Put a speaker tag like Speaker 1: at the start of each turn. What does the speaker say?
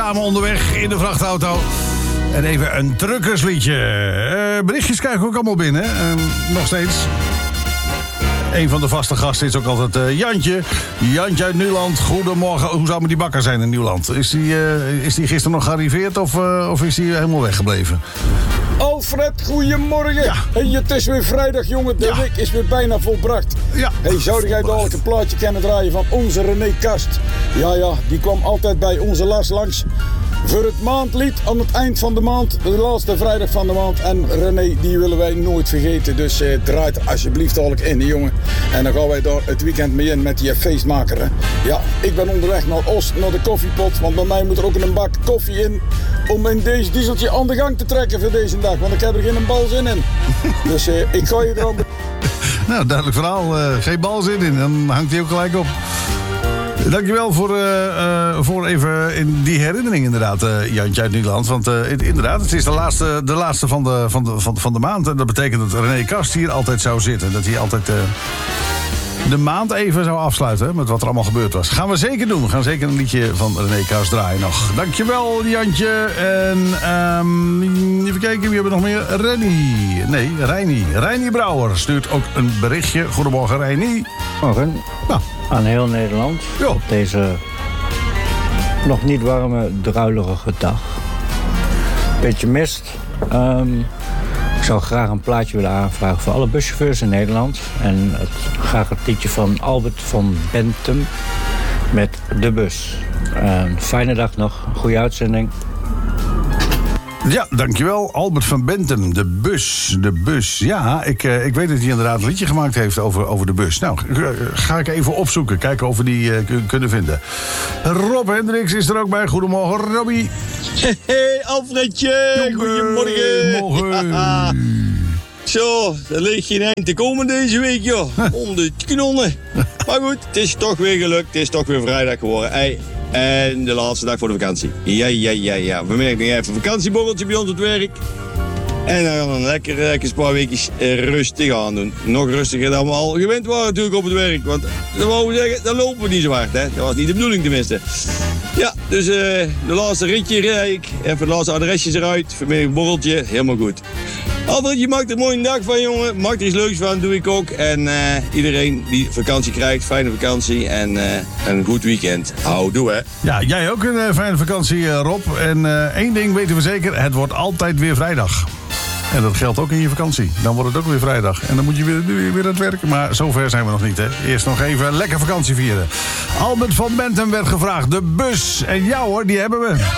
Speaker 1: samen onderweg in de vrachtauto. En even een truckersliedje. Berichtjes krijgen we ook allemaal binnen. Nog steeds. Een van de vaste gasten is ook altijd Jantje. Jantje uit Nieuwland. Goedemorgen. Hoe zou die bakker zijn in Nieuwland? Is die gisteren nog gearriveerd of is die helemaal weggebleven?
Speaker 2: Alfred, goedemorgen.
Speaker 1: Ja.
Speaker 2: Hey, het is weer vrijdag, jongen. De week is weer bijna volbracht.
Speaker 1: Ja.
Speaker 2: Hey, zou jij dadelijk een plaatje kunnen draaien van onze René Kast? Ja, die kwam altijd bij onze Lars langs. Voor het maandlied aan het eind van de maand, de laatste vrijdag van de maand. En René, die willen wij nooit vergeten. Dus draait er alsjeblieft dadelijk in, jongen. En dan gaan wij daar het weekend mee in met die feestmaker. Hè. Ja, ik ben onderweg naar Oost, naar de koffiepot. Want bij mij moet er ook een bak koffie in. Om in deze dieseltje aan de gang te trekken voor deze dag. Want ik heb er geen bal zin in. Dus ik ga je er aan...
Speaker 1: Nou, duidelijk verhaal. Geen bal zin in. Dan hangt hij ook gelijk op. Dankjewel voor even in die herinnering inderdaad, Jantje uit Nieuwland. Want inderdaad, het is de laatste van de maand. En dat betekent dat René Kast hier altijd zou zitten. Dat hij altijd de maand even zou afsluiten met wat er allemaal gebeurd was. Gaan we zeker doen. We gaan zeker een liedje van René Kast draaien nog. Dankjewel, Jantje. En even kijken, wie hebben we nog meer? Reini Brouwer stuurt ook een berichtje. Goedemorgen, Reini.
Speaker 3: Morgen.
Speaker 1: Nou.
Speaker 3: Aan heel Nederland.
Speaker 1: Jo.
Speaker 3: Op deze nog niet warme, druilerige dag. Beetje mist. Ik zou graag een plaatje willen aanvragen voor alle buschauffeurs in Nederland. En graag het liedje van Albert van Bentum met De Bus. Fijne dag nog. Goeie uitzending.
Speaker 1: Ja, dankjewel. Albert van Bentum, de bus. Ja, ik weet dat hij inderdaad een liedje gemaakt heeft over de bus. Nou, ga ik even opzoeken. Kijken of we die kunnen vinden. Rob Hendricks is er ook bij. Goedemorgen, Robbie.
Speaker 4: Hey, Alfredje. Goedemorgen.
Speaker 1: Morgen.
Speaker 4: Zo, er ligt geen eind te komen deze week, joh. Om de knonnen. Maar goed, het is toch weer gelukt. Het is toch weer vrijdag geworden. Hey. En de laatste dag voor de vakantie. Ja. We merken nog even een vakantieborreltje bij ons op het werk. En dan gaan we lekker een paar weekjes rustig aan doen. Nog rustiger dan we al gewend waren natuurlijk op het werk. Want dan wou we zeggen, dan lopen we niet zo hard. Hè? Dat was niet de bedoeling tenminste. Ja, dus de laatste ritje rijd ik. Even de laatste adresjes eruit. Vanmiddag een borreltje. Helemaal goed. Alfred, je maakt er een mooie dag van, jongen. Maak er iets leuks van, doe ik ook. En iedereen die vakantie krijgt, fijne vakantie en een goed weekend. Houdoe, hè.
Speaker 1: Ja, jij ook een fijne vakantie, Rob. En één ding weten we zeker, het wordt altijd weer vrijdag. En dat geldt ook in je vakantie. Dan wordt het ook weer vrijdag. En dan moet je weer aan het werk. Maar zover zijn we nog niet, hè. Eerst nog even lekker vakantie vieren. Albert van Bentum werd gevraagd. De bus. En jou, hoor, die hebben we.